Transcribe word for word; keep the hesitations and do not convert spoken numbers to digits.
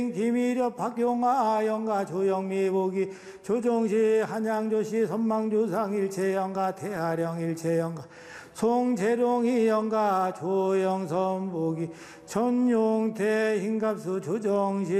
김일엽 박용화 영가 조영미 보기 조정시 한양조시 선망주상 일체영가 태하령 일체영가 송재룡이 영가 조영선 보기 전용태 흰갑수 조정시